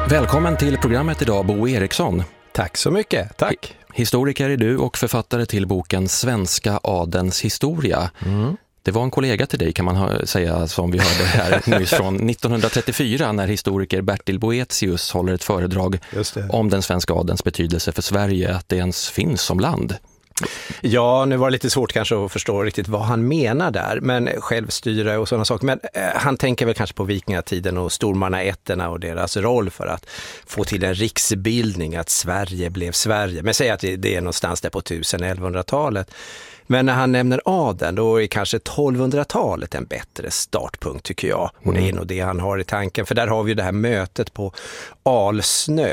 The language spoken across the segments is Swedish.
Välkommen till programmet idag, Bo Eriksson. Tack så mycket, tack. Historiker är du och författare till boken Svenska adens historia. Det var en kollega till dig kan man säga som vi hörde här nyss från 1934 när historiker Bertil Boetius håller ett föredrag om den svenska adens betydelse för Sverige, att det ens finns som land. Ja, nu var det lite svårt kanske att förstå riktigt vad han menar där, men självstyre och sådana saker. Men han tänker väl kanske på vikingatiden och stormannaätterna och deras roll för att få till en riksbildning, att Sverige blev Sverige. Men säg att det är någonstans där på 1100-talet. Men när han nämner adeln, då är kanske 1200-talet en bättre startpunkt tycker jag. Och det är nog det han har i tanken. För där har vi ju det här mötet på Alsnö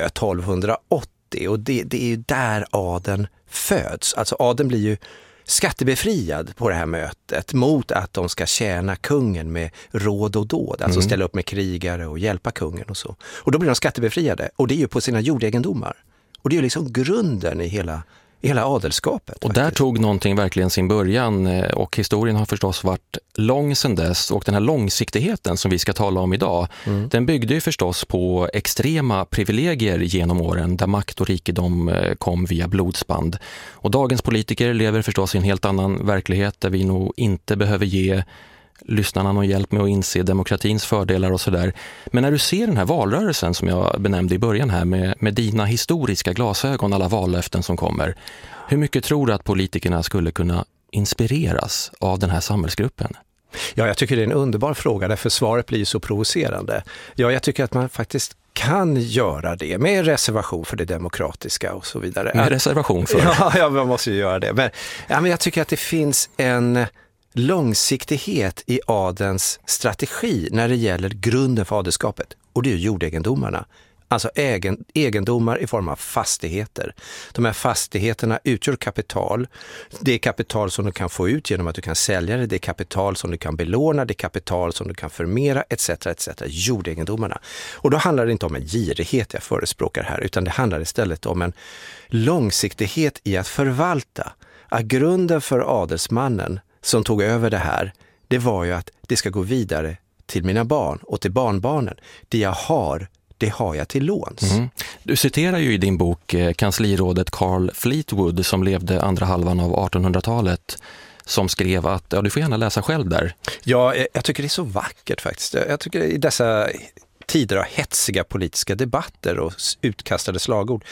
1280 och det är ju där adeln föds. Alltså adeln blir ju skattebefriad på det här mötet mot att de ska tjäna kungen med råd och dåd. Alltså ställa upp med krigare och hjälpa kungen och så. Och då blir de skattebefriade och det är ju på sina jordegendomar. Och det är ju liksom grunden i hela adelskapet. Och där tog någonting verkligen sin början och historien har förstås varit lång sedan dess och den här långsiktigheten som vi ska tala om idag, den byggde ju förstås på extrema privilegier genom åren där makt och rikedom kom via blodsband. Och dagens politiker lever förstås i en helt annan verklighet där vi nog inte behöver ge lyssnarna någon hjälp med att inse demokratins fördelar och sådär. Men när du ser den här valrörelsen som jag benämnde i början här med dina historiska glasögon, alla vallöften som kommer, hur mycket tror du att politikerna skulle kunna inspireras av den här samhällsgruppen? Ja, jag tycker det är en underbar fråga därför svaret blir så provocerande. Ja, jag tycker att man faktiskt kan göra det med reservation för det demokratiska och så vidare. Med reservation för? Ja, man måste ju göra det. Men jag tycker att det finns en långsiktighet i adelns strategi när det gäller grunden för adelskapet. Och det är ju jordegendomarna. Alltså egendomar i form av fastigheter. De här fastigheterna utgör kapital. Det är kapital som du kan få ut genom att du kan sälja det. Det är kapital som du kan belåna. Det är kapital som du kan förmera etc. Jordegendomarna. Och då handlar det inte om en girighet jag förespråkar här utan det handlar istället om en långsiktighet i att förvalta. Att grunden för adelsmannen som tog över det här, det var ju att det ska gå vidare till mina barn och till barnbarnen. Det jag har, det har jag till låns. Du citerar ju i din bok kanslirådet Carl Fleetwood som levde andra halvan av 1800-talet som skrev att, ja du får gärna läsa själv där. Ja, jag tycker det är så vackert faktiskt. Jag tycker i dessa tider av hetsiga politiska debatter och utkastade slagord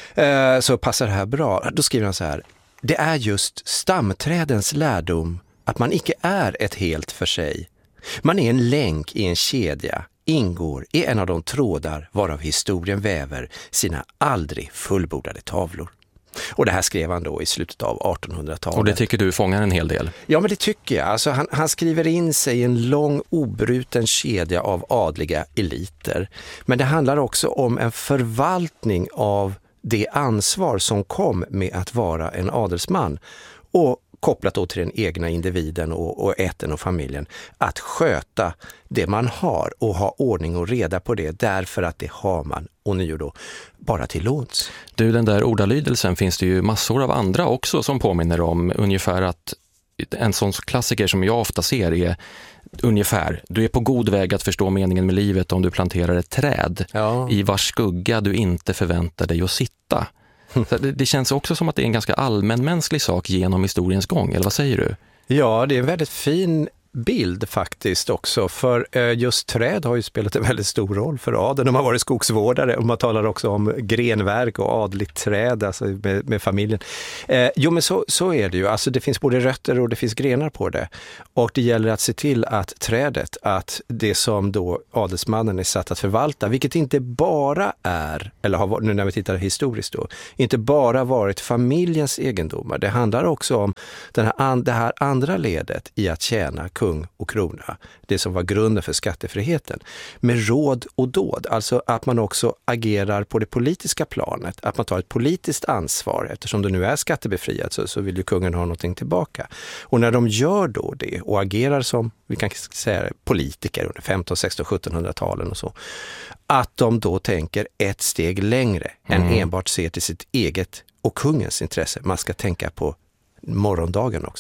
så passar det här bra. Då skriver han så här: det är just stamträdens lärdom att man icke är ett helt för sig. Man är en länk i en kedja, ingår i en av de trådar varav historien väver sina aldrig fullbordade tavlor. Och det här skrev han då i slutet av 1800-talet. Och det tycker du fångar en hel del? Ja, men det tycker jag. Alltså, han skriver in sig i en lång obruten kedja av adliga eliter. Men det handlar också om en förvaltning av det ansvar som kom med att vara en adelsman och kopplat då till den egna individen och ätten och familjen att sköta det man har och ha ordning och reda på det därför att det har man och nu då bara till låns. Du, den där ordalydelsen finns det ju massor av andra också som påminner om ungefär att en sån klassiker som jag ofta ser är ungefär, du är på god väg att förstå meningen med livet om du planterar ett träd i vars skugga du inte förväntar dig att sitta. Så det känns också som att det är en ganska allmänmänsklig sak genom historiens gång, eller vad säger du? Ja, det är en väldigt fin bild faktiskt också, för just träd har ju spelat en väldigt stor roll för adeln. De har varit skogsvårdare och man talar också om grenverk och adligt träd alltså med familjen. Jo, men så är det ju. Alltså det finns både rötter och det finns grenar på det. Och det gäller att se till att trädet, att det som då adelsmannen är satt att förvalta, vilket inte bara är, eller har varit, nu när vi tittar historiskt då, inte bara varit familjens egendomar. Det handlar också om det här andra ledet i att tjäna kung och krona, det som var grunden för skattefriheten, med råd och dåd. Alltså att man också agerar på det politiska planet, att man tar ett politiskt ansvar. Eftersom det nu är skattebefriat så vill ju kungen ha någonting tillbaka. Och när de gör då det och agerar som, vi kan säga politiker under 15, 16, 1700-talen och så, att de då tänker ett steg längre än enbart se till sitt eget och kungens intresse. Man ska tänka på morgondagen också.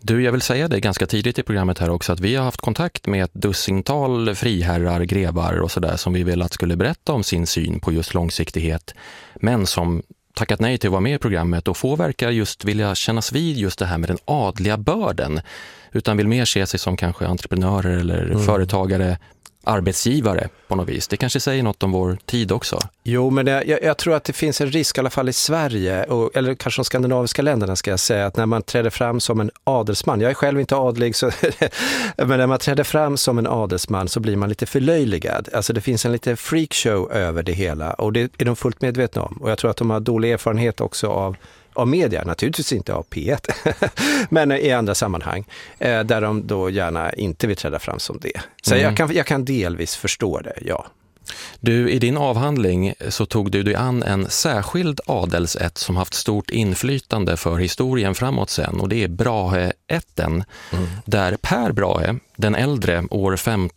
Du, jag vill säga det ganska tidigt i programmet här också att vi har haft kontakt med ett dussintal friherrar, grevar och sådär som vi vill att skulle berätta om sin syn på just långsiktighet, men som tackat nej till att vara med i programmet och få verkar just vilja kännas vid just det här med den adliga börden, utan vill mer se sig som kanske entreprenörer eller företagare, arbetsgivare på något vis. Det kanske säger något om vår tid också. Jo, men jag tror att det finns en risk i alla fall i Sverige, eller kanske de skandinaviska länderna ska jag säga, att när man träder fram som en adelsman, jag är själv inte adlig, men när man träder fram som en adelsman så blir man lite förlöjligad. Alltså det finns en lite freakshow över det hela och det är de fullt medvetna om. Och jag tror att de har dålig erfarenhet också av media, naturligtvis inte av P1, men i andra sammanhang där de då gärna inte vill träda fram som det. Så jag kan delvis förstå det, ja. Du, i din avhandling så tog du dig an en särskild adelsätt som haft stort inflytande för historien framåt sen, och det är Braheätten, där Per Brahe, den äldre, år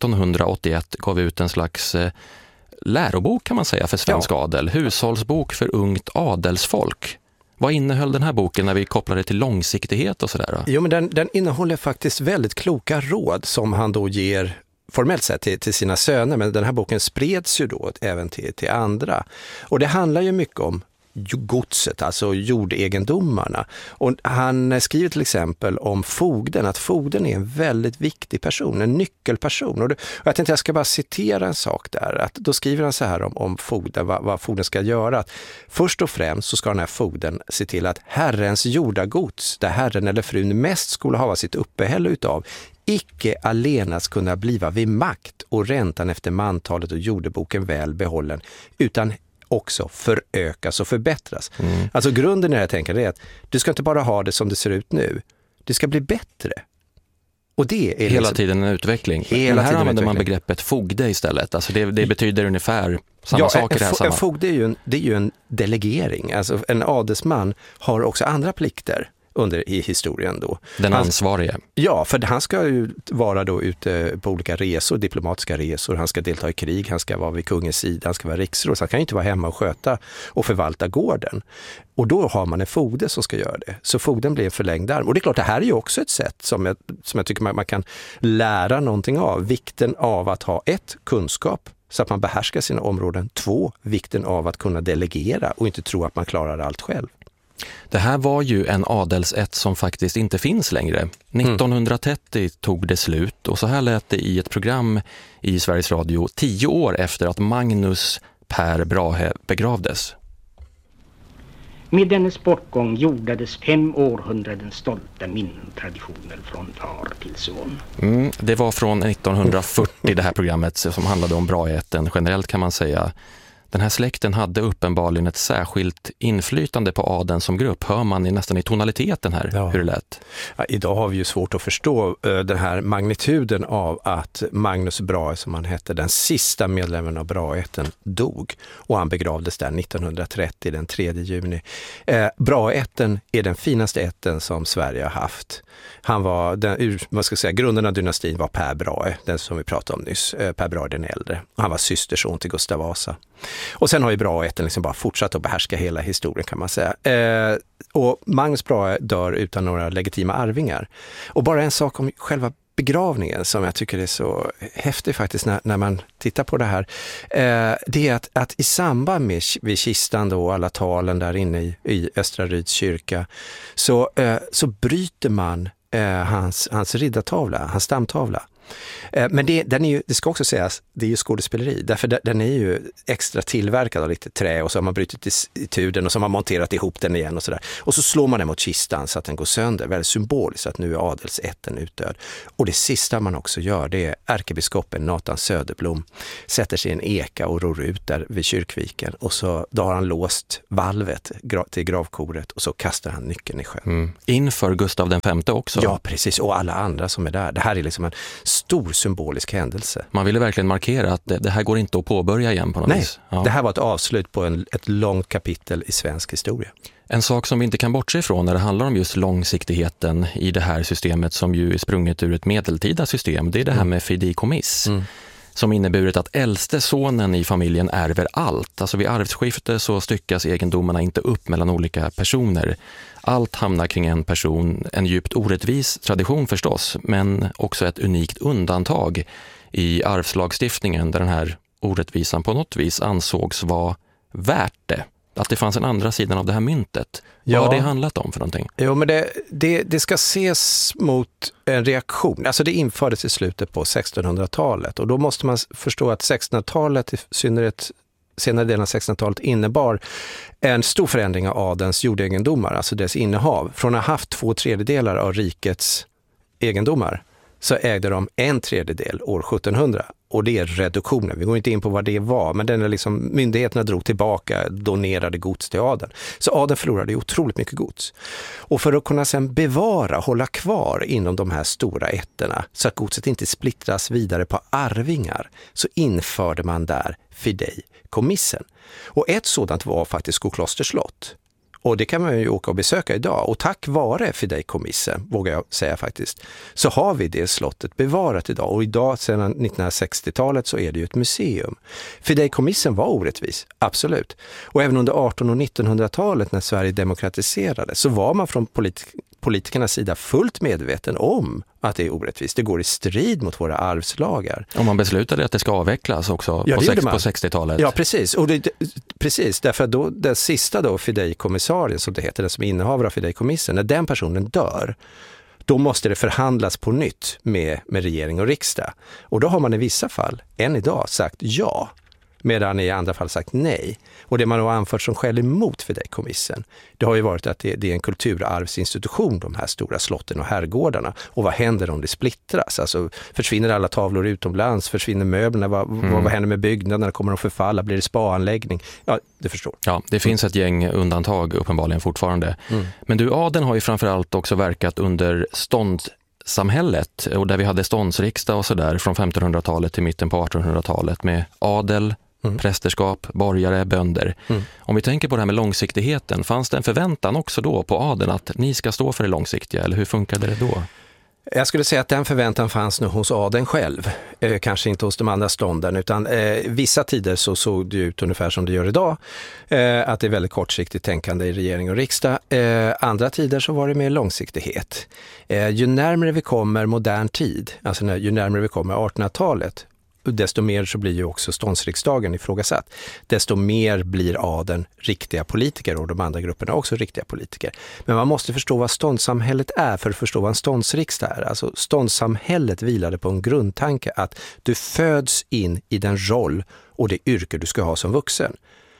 1581 gav ut en slags lärobok kan man säga för svensk adel, hushållsbok för ungt adelsfolk. Vad innehöll den här boken när vi kopplar det till långsiktighet och sådär? Jo, men den innehåller faktiskt väldigt kloka råd som han då ger formellt sett till sina söner, men den här boken spreds ju då även till andra. Och det handlar ju mycket om godset, alltså jordegendomarna. Och han skriver till exempel om fogden, att fogden är en väldigt viktig person, en nyckelperson. Och jag tänkte jag ska bara citera en sak där. Att då skriver han så här om fogden, vad fogden ska göra. Att först och främst så ska den här fogden se till att herrens jordagods, där herren eller frun mest skulle ha sitt uppehälle utav, icke allenast kunna bliva vid makt och räntan efter mantalet och jordeboken väl behållen, utan också förökas och förbättras. Alltså grunden i det här tänker är att du ska inte bara ha det som det ser ut nu, det ska bli bättre. Och det är hela tiden en utveckling. Men här använder man begreppet fogde istället. Alltså det betyder ungefär samma sak i det här sammanhanget. En fogde är ju en delegering. Alltså en adelsman har också andra plikter i historien då. Den ansvarige. Ja, för han ska ju vara då ute på olika resor, diplomatiska resor, han ska delta i krig, han ska vara vid kungens sida, han ska vara riksråd, så han kan ju inte vara hemma och sköta och förvalta gården. Och då har man en fogde som ska göra det. Så fogden blir en förlängd arm. Och det är klart, det här är ju också ett sätt som jag tycker man kan lära någonting av. Vikten av att ha kunskap så att man behärskar sina områden. 2, vikten av att kunna delegera och inte tro att man klarar allt själv. Det här var ju en adelsätt som faktiskt inte finns längre. 1930 tog det slut och så här lät det i ett program i Sveriges Radio 10 år efter att Magnus Per Brahe begravdes. Med dennes bortgång jordades 5 århundraden stolta minnen traditioner från far till son. Det var från 1940 det här programmet som handlade om Braheätten. Generellt kan man säga den här släkten hade uppenbarligen ett särskilt inflytande på adeln som grupp. Hör man nästan i tonaliteten här hur det lät? Ja, idag har vi ju svårt att förstå den här magnituden av att Magnus Brahe, som han hette, den sista medlemmen av Braheätten, dog. Och han begravdes där 1930, den 3 juni. Braheätten är den finaste ätten som Sverige har haft. Han var, grunden av dynastin var Per Brahe, den som vi pratade om nyss, Per Brahe den äldre. Han var systerson till Gustav Vasa. Och sen har ju Braheätten liksom bara fortsatt att behärska hela historien kan man säga. Och Magnus Brahe dör utan några legitima arvingar. Och bara en sak om själva begravningen som jag tycker är så häftig faktiskt när man tittar på det här. Det är att i samband med vid kistan då och alla talen där inne i Östra Ryds kyrka så bryter man hans riddartavla, hans stamtavla. Men det ska också sägas, det är ju skådespeleri. Därför den är ju extra tillverkad av lite trä och så har man brutit itu den och så har man monterat ihop den igen och sådär. Och så slår man den mot kistan så att den går sönder. Väldigt symboliskt att nu är adelsätten utdöd. Och det sista man också gör, det är ärkebiskopen Nathan Söderblom sätter sig i en eka och ror ut där vid kyrkviken. Och så då har han låst valvet till gravkoret och så kastar han nyckeln i sjön. Inför Gustav den femte också. Ja, precis. Och alla andra som är där. Det här är liksom en stor symbolisk händelse. Man ville verkligen markera att det här går inte att påbörja igen på något vis. Nej, det här var ett avslut på ett långt kapitel i svensk historia. En sak som vi inte kan bortse ifrån när det handlar om just långsiktigheten i det här systemet som ju är sprunget ur ett medeltida system, det är det här med fideikommiss. som inneburit att äldste sonen i familjen ärver allt. Alltså vid arvsskifte så styckas egendomarna inte upp mellan olika personer. Allt hamnar kring en person, en djupt orättvis tradition förstås, men också ett unikt undantag i arvslagstiftningen där den här orättvisan på något vis ansågs vara värt det. Att det fanns en andra sidan av det här myntet. Ja. Vad har det handlat om för någonting? Jo, men det ska ses mot en reaktion. Alltså det infördes i slutet på 1600-talet och då måste man förstå att 1600-talet, i synnerhet senare delen av 1600-talet, innebar en stor förändring av adelns jordegendomar, alltså dess innehav. Från att ha haft 2/3 av rikets egendomar så ägde de 1/3 år 1700. Och det är reduktionen. Vi går inte in på vad det var, men den är liksom, myndigheterna drog tillbaka, donerade gods till adeln. Så adeln förlorade otroligt mycket gods. Och för att kunna sedan hålla kvar inom de här stora ätterna så att godset inte splittras vidare på arvingar, så införde man där fideikommissen. Och ett sådant var faktiskt Skoklosters slott. Och det kan man ju åka och besöka idag. Och tack vare fideikommissen, vågar jag säga faktiskt, så har vi det slottet bevarat idag. Och idag, sedan 1960-talet, så är det ju ett museum. Fideikommissen var orättvis, absolut. Och även under 1800- och 1900-talet när Sverige demokratiserades så var man från politikernas sida fullt medveten om att det är orättvist. Det går i strid mot våra arvslagar. Och man beslutade att det ska avvecklas också på 60-talet. Ja, precis. Och precis, därför att då, den sista då, fideikommissarien som det heter, den som innehavare av fideikommissen, när den personen dör, då måste det förhandlas på nytt med regering och riksdag. Och då har man i vissa fall, än idag, sagt ja, medan i andra fall sagt nej. Och det man har anfört som skäl emot fideikommissen, det har ju varit att det är en kulturarvsinstitution, de här stora slotten och herrgårdarna. Och vad händer om det splittras? Alltså, försvinner alla tavlor utomlands? Försvinner möblerna? Vad händer med byggnaderna? Kommer de förfalla? Blir det spaanläggning? Ja, du förstår. Ja, det finns ett gäng undantag uppenbarligen fortfarande. Men du, adeln har ju framförallt också verkat under ståndssamhället, och där vi hade ståndsriksdag och sådär från 1500-talet till mitten på 1800-talet med adel, prästerskap, borgare, bönder. Om vi tänker på det här med långsiktigheten, fanns det en förväntan också då på adeln att ni ska stå för det långsiktiga, eller hur funkade det då? Jag skulle säga att den förväntan fanns nu hos adeln själv, kanske inte hos de andra stånden, utan vissa tider så såg det ut ungefär som det gör idag, att det är väldigt kortsiktigt tänkande i regering och riksdag. Andra tider så var det mer långsiktighet. Ju närmare vi kommer modern tid, alltså ju närmare vi kommer 1800-talet, desto mer så blir ju också ståndsriksdagen ifrågasatt. Desto mer blir adeln riktiga politiker och de andra grupperna också riktiga politiker. Men man måste förstå vad ståndssamhället är för att förstå vad en ståndsriksdag är. Alltså ståndssamhället vilade på en grundtanke att du föds in i den roll och det yrke du ska ha som vuxen.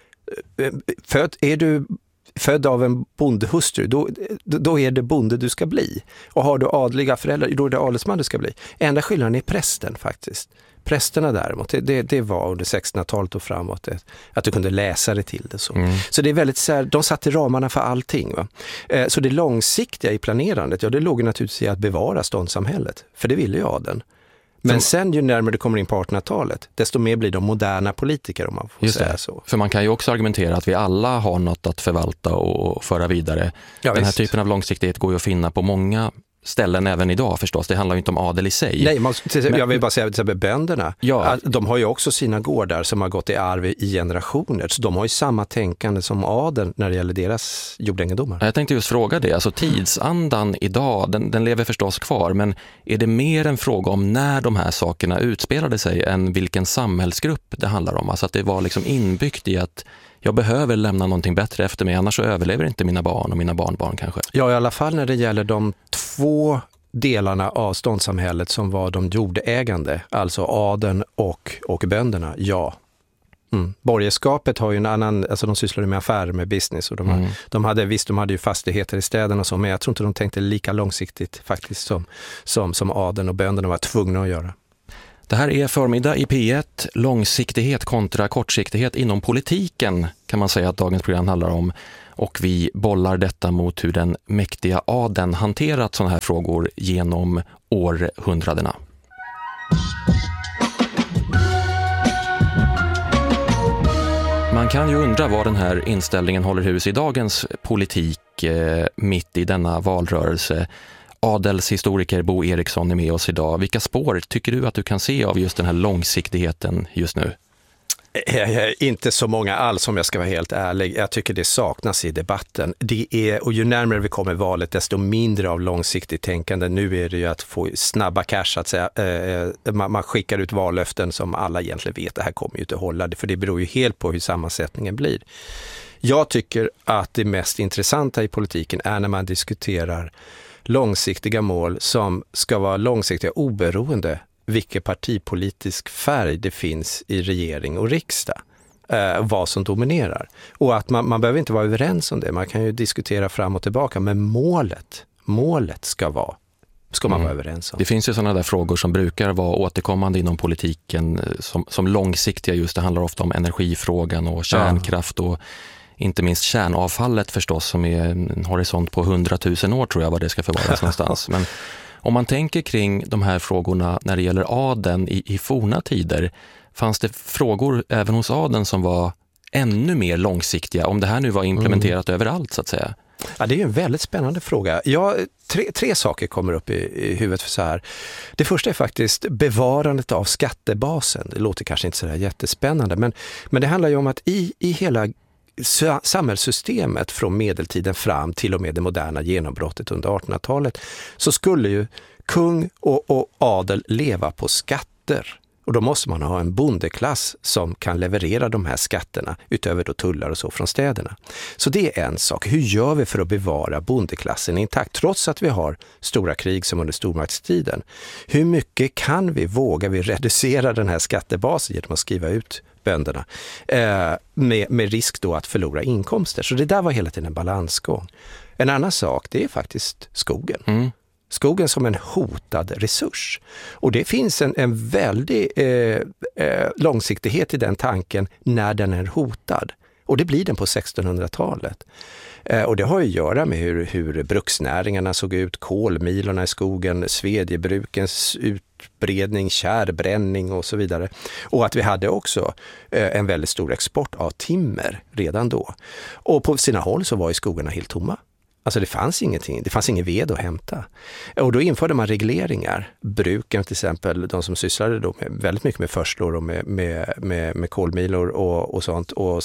Är du född av en bondehustru, då är det bonde du ska bli. Och har du adliga föräldrar, då är det adelsman du ska bli. Enda skillnaden är prästen faktiskt. Prästerna däremot, det var under 1600-talet och framåt att du kunde läsa det till det. Så det är väldigt så här, de satte ramarna för allting. Va? Så det långsiktiga i planerandet, det låg naturligtvis i att bevara ståndssamhället. För det ville ju adeln. Men sen ju närmare det kommer in på 1800-talet, desto mer blir de moderna politiker, om man får säga så. För man kan ju också argumentera att vi alla har något att förvalta och föra vidare. Ja, den här typen av långsiktighet går ju att finna på många ställen även idag förstås. Det handlar ju inte om adel i sig. Nej, jag vill bara säga att bönderna, de har ju också sina gårdar som har gått i arv i generationer. Så de har ju samma tänkande som adeln när det gäller deras jordegendomar. Jag tänkte just fråga det. Alltså tidsandan idag, den lever förstås kvar. Men är det mer en fråga om när de här sakerna utspelade sig än vilken samhällsgrupp det handlar om? Alltså att det var liksom inbyggt i att jag behöver lämna någonting bättre efter mig, annars så överlever inte mina barn och mina barnbarn kanske. Ja, i alla fall när det gäller de två delarna av ståndssamhället som var de jordägande, alltså adeln och bönderna, ja. Borgerskapet har ju en annan, alltså de sysslade med affärer, med business, och de hade ju fastigheter i städerna och så, men jag tror inte de tänkte lika långsiktigt faktiskt som adeln och bönderna var tvungna att göra. Det här är Förmiddag i P1, långsiktighet kontra kortsiktighet inom politiken kan man säga att dagens program handlar om. Och vi bollar detta mot hur den mäktiga adeln hanterat sådana här frågor genom århundradena. Man kan ju undra var den här inställningen håller hus i dagens politik mitt i denna valrörelse. Adelshistoriker Bo Eriksson är med oss idag. Vilka spår tycker du att du kan se av just den här långsiktigheten just nu? Inte så många alls, om jag ska vara helt ärlig. Jag tycker det saknas i debatten. Och ju närmare vi kommer valet, desto mindre av långsiktigt tänkande. Nu är det ju att få snabba cash, att säga. Man skickar ut vallöften som alla egentligen vet, det här kommer ju inte hålla. För det beror ju helt på hur sammansättningen blir. Jag tycker att det mest intressanta i politiken är när man diskuterar långsiktiga mål som ska vara långsiktiga oberoende vilken partipolitisk färg det finns i regering och riksdag. Vad som dominerar. Och att man behöver inte vara överens om det. Man kan ju diskutera fram och tillbaka, men målet ska man vara överens om. Det finns ju sådana där frågor som brukar vara återkommande inom politiken som långsiktiga. Just det handlar ofta om energifrågan och kärnkraft och inte minst kärnavfallet förstås, som är en horisont på 100 000 år tror jag vad det ska förvaras någonstans. Men om man tänker kring de här frågorna när det gäller adeln i forna tider, fanns det frågor även hos adeln som var ännu mer långsiktiga, om det här nu var implementerat överallt så att säga? Ja, det är ju en väldigt spännande fråga. Tre saker kommer upp i huvudet för så här. Det första är faktiskt bevarandet av skattebasen. Det låter kanske inte så där jättespännande, men det handlar ju om att i hela samhällssystemet från medeltiden fram till och med det moderna genombrottet under 1800-talet så skulle ju kung och adel leva på skatter. Och då måste man ha en bondeklass som kan leverera de här skatterna utöver då tullar och så från städerna. Så det är en sak. Hur gör vi för att bevara bondeklassen intakt trots att vi har stora krig som under stormaktstiden? Hur mycket vågar vi reducera den här skattebasen genom att skriva ut bönderna med risk då att förlora inkomster? Så det där var hela tiden en balansgång. En annan sak, det är faktiskt skogen. Skogen som en hotad resurs. Och det finns en väldig långsiktighet i den tanken när den är hotad. Och det blir den på 1600-talet. Och det har ju att göra med hur bruksnäringarna såg ut, kolmilorna i skogen, svedjebrukens utbredning, kärbränning och så vidare. Och att vi hade också en väldigt stor export av timmer redan då. Och på sina håll så var ju skogarna helt tomma. Alltså det fanns ingenting, det fanns ingen ved att hämta. Och då införde man regleringar. Bruken till exempel, de som sysslade då väldigt mycket med förslår och med kolmilor och sånt och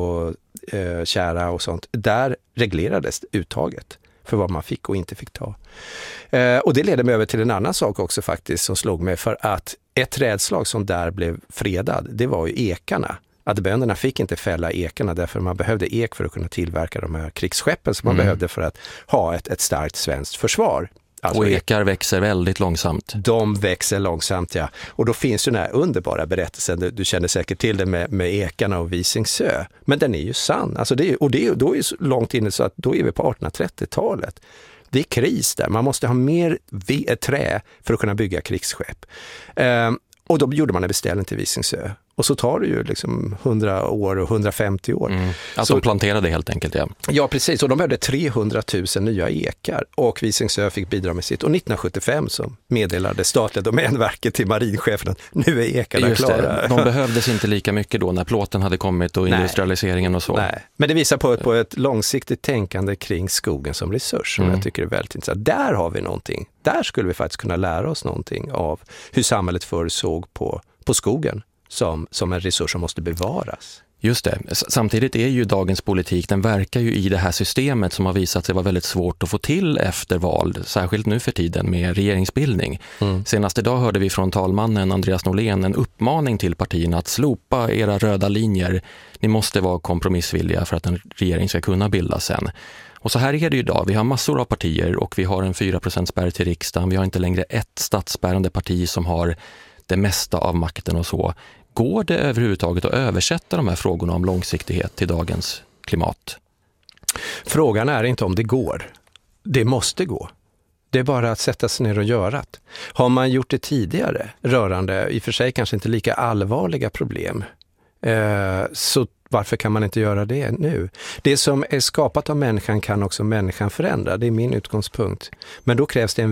kära och sånt. Där reglerades uttaget för vad man fick och inte fick ta. Och det ledde mig över till en annan sak också faktiskt som slog mig, för att ett trädslag som där blev fredad, det var ju ekarna. Att bönderna fick inte fälla ekarna därför man behövde ek för att kunna tillverka de här krigsskeppen som man behövde för att ha ett starkt svenskt försvar. Alltså, och ekar växer väldigt långsamt. De växer långsamt, ja. Och då finns ju den här underbara berättelsen, du känner säkert till det med ekarna och Visingsö. Men den är ju sann. Alltså då är så långt inne så att då är vi på 1830-talet. Det är kris där. Man måste ha mer trä för att kunna bygga krigsskepp. Och då gjorde man en beställning till Visingsö. Och så tar det ju liksom 100 år och 150 år. Att de planterade helt enkelt, ja. Ja, precis. Och de behövde 300 000 nya ekar. Och Visingsö fick bidra med sitt. Och 1975 så meddelade statliga domänverket till marinchefen att nu är ekarna klara. De behövdes inte lika mycket då när plåten hade kommit och industrialiseringen och så. Nej, men det visar på ett långsiktigt tänkande kring skogen som resurs som jag tycker är väldigt intressant. Där har vi någonting. Där skulle vi faktiskt kunna lära oss någonting av hur samhället förr såg på skogen som en resurs som måste bevaras. Just det. Samtidigt är ju dagens politik, den verkar ju i det här systemet som har visat sig vara väldigt svårt att få till efter val, särskilt nu för tiden med regeringsbildning. Senast idag hörde vi från talmannen Andreas Norlén en uppmaning till partierna att slopa era röda linjer. Ni måste vara kompromissvilliga för att en regering ska kunna bildas sen. Och så här är det ju idag. Vi har massor av partier och vi har en 4% spärr till riksdagen. Vi har inte längre ett statsbärande parti som har det mesta av makten och så. Går det överhuvudtaget att översätta de här frågorna om långsiktighet till dagens klimat? Frågan är inte om det går. Det måste gå. Det är bara att sätta sig ner och göra det. Har man gjort det tidigare rörande, i och för sig kanske inte lika allvarliga problem, så varför kan man inte göra det nu? Det som är skapat av människan kan också människan förändra. Det är min utgångspunkt. Men då krävs det en